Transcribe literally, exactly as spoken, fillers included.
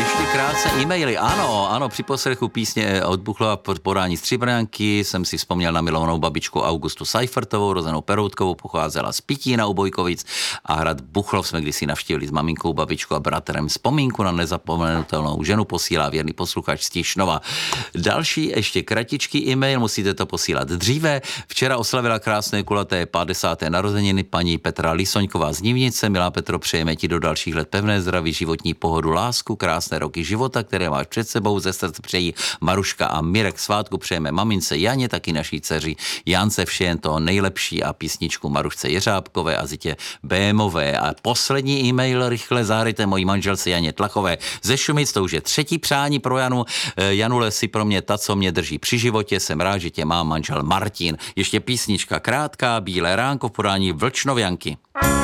ještě krátce e-maily. Ano, ano, při poslechu písně od Buchlova pod podání Stříbrňanky jsem si vzpomněl na milovanou babičku Augustu Seifertovou, rozenou Peroutkovou, pocházela z Pitína u Bojkovic a hrad Buchlov jsme kdysi navštívili s maminkou, babičkou a bratrem. Vzpomínku na nezapomenutelnou ženu posílá věrný posluchač z Tišnova. Další ještě kratičký e-mail, musíte to posílat dříve. Včera oslavila krásné kulaté padesáté narozeniny paní Petra Lisoňková z Nivnice. Milá Petro, přejeme ti do dalších let pevné zdraví, životní pohodu, lásku, krásné roky života, které máš před sebou. Ze srdce přejí Maruška a Mirek. Svátku přejeme mamince Janě, taky naší dceři Jance vše jen toho nejlepší a písničku Marušce Jeřábkové a Zitě Bémové. A poslední e-mail rychle zahrajte mojí manželce Janě Tlachové ze Šumic, to už je třetí přání pro Janu. Janule, si pro mě ta, co mě drží při životě, jsem rád, že tě má manžel Martin. Ještě písnička krátká, Bílé ránko v podání Vlčnovianky.